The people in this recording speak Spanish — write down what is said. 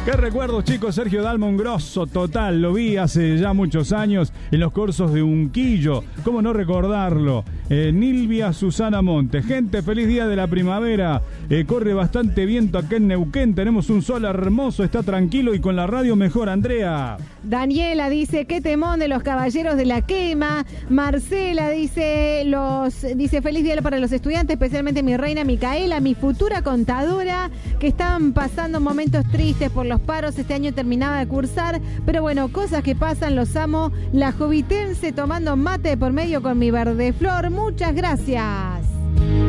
Qué recuerdos, chicos. Sergio Dalma, un grosso total. Lo vi hace ya muchos años en los cursos de Unquillo. ¿Cómo no recordarlo? Nilvia Susana Monte. Gente, feliz día de la primavera. Corre bastante viento acá en Neuquén. Tenemos un sol hermoso, está tranquilo y con la radio mejor, Andrea. Daniela dice, qué temón de los caballeros de la quema. Marcela dice, feliz día para los estudiantes, especialmente mi reina Micaela, mi futura contadora, que están pasando momentos tristes por los paros. Este año terminaba de cursar, pero bueno, cosas que pasan, los amo. La jovitense tomando mate por medio con mi verde flor. Muchas gracias.